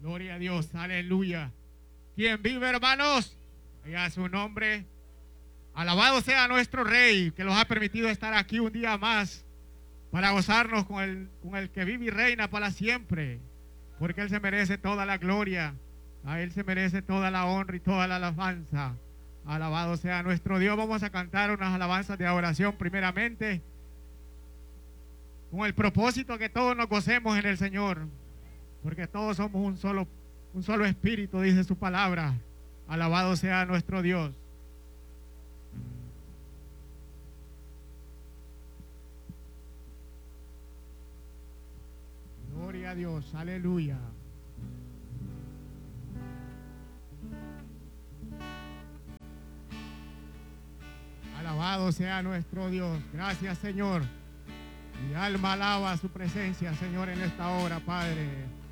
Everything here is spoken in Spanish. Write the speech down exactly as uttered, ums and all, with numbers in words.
Gloria a Dios, aleluya. ¿Quién vive, hermanos? Allá su nombre. Alabado sea nuestro Rey, que nos ha permitido estar aquí un día más para gozarnos con el, con el que vive y reina para siempre, porque Él se merece toda la gloria, a Él se merece toda la honra y toda la alabanza. Alabado sea nuestro Dios. Vamos a cantar unas alabanzas de adoración primeramente, con el propósito que todos nos gocemos en el Señor, porque todos somos un solo, un solo espíritu, dice su palabra. Alabado sea nuestro Dios. Gloria a Dios, aleluya. Alabado sea nuestro Dios. Gracias, Señor. Mi alma alaba su presencia, Señor, en esta hora, Padre.